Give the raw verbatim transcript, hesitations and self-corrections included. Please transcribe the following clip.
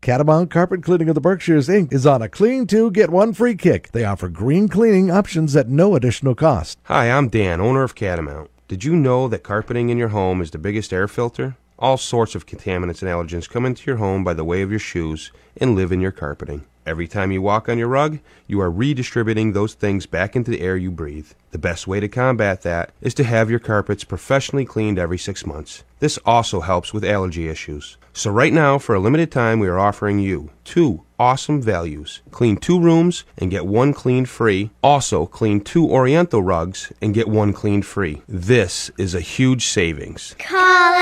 Catamount Carpet Cleaning of the Berkshires, Incorporated is on a clean two, get one free kick. They offer green cleaning options at no additional cost. Hi, I'm Dan, owner of Catamount. Did you know that carpeting in your home is the biggest air filter? All sorts of contaminants and allergens come into your home by the way of your shoes and live in your carpeting. Every time you walk on your rug, you are redistributing those things back into the air you breathe. The best way to combat that is to have your carpets professionally cleaned every six months. This also helps with allergy issues. So right now, for a limited time, we are offering you two awesome values. Clean two rooms and get one cleaned free. Also, clean two Oriental rugs and get one cleaned free. This is a huge savings. Call